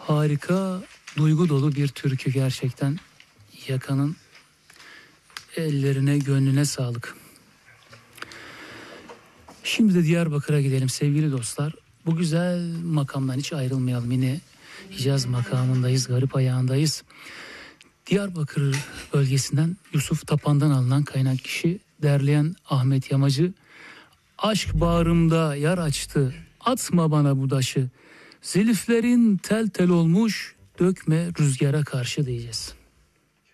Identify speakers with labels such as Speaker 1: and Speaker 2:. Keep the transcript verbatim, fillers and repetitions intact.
Speaker 1: Harika, duygu dolu bir türkü gerçekten. Yakan'ın ellerine, gönlüne sağlık. Şimdi de Diyarbakır'a gidelim sevgili dostlar. Bu güzel makamdan hiç ayrılmayalım. Yine Hicaz makamındayız, garip ayağındayız. Diyarbakır bölgesinden Yusuf Tapan'dan alınan kaynak kişi, derleyen Ahmet Yamacı. Aşk bağrımda yar açtı, atma bana bu daşı. Ziliflerin tel tel olmuş, dökme rüzgara karşı diyeceğiz.